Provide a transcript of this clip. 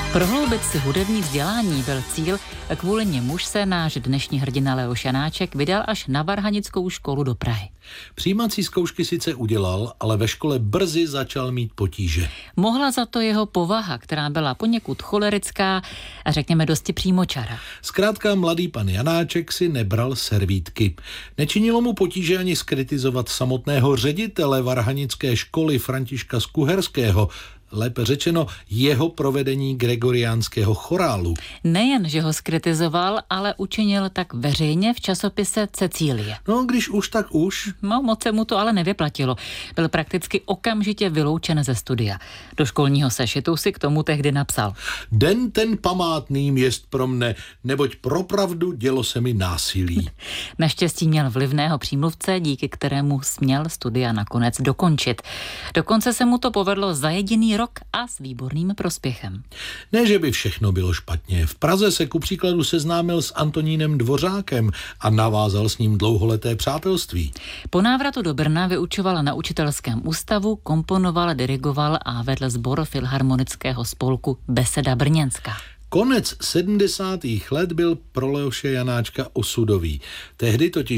Prohloubit si hudební vzdělání byl cíl, kvůli němuž se náš dnešní hrdina Leoš Janáček vydal až na Varhanickou školu do Prahy. Přijímací zkoušky sice udělal, ale ve škole brzy začal mít potíže. Mohla za to jeho povaha, která byla poněkud cholerická a řekněme dosti přímočara. Zkrátka mladý pan Janáček si nebral servítky. Nečinilo mu potíže ani skritizovat samotného ředitele Varhanické školy Františka Skuherského, lépe řečeno jeho provedení gregoriánského chorálu. Nejen, že ho skritizoval, ale učinil tak veřejně v časopise Cecílie. No, když už, tak už. No, moc se mu to ale nevyplatilo. Byl prakticky okamžitě vyloučen ze studia. Do školního sešitu si k tomu tehdy napsal: Den ten památným jest pro mne, neboť propravdu dělo se mi násilí. Naštěstí měl vlivného přímluvce, díky kterému směl studia nakonec dokončit. Dokonce se mu to povedlo za jediný rok a s výborným prospěchem. Ne, že by všechno bylo špatně. V Praze se ku příkladu seznámil s Antonínem Dvořákem a navázal s ním dlouholeté přátelství. Po návratu do Brna vyučoval na učitelském ústavu, komponoval, dirigoval a vedl sbor Filharmonického spolku Beseda brněnská. Konec 70. let byl pro Leoše Janáčka osudový. Tehdy totiž